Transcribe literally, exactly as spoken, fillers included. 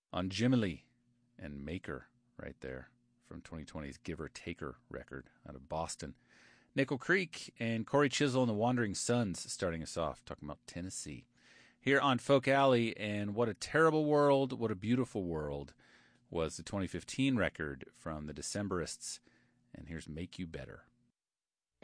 on Jimmy and Maker right there from twenty twenty's Giver Taker record out of Boston. Nickel Creek and Corey Chisel and the Wandering Sons starting us off, talking about Tennessee. Here on Folk Alley, and What a Terrible World, What a Beautiful World was the twenty fifteen record from the Decemberists, and here's Make You Better.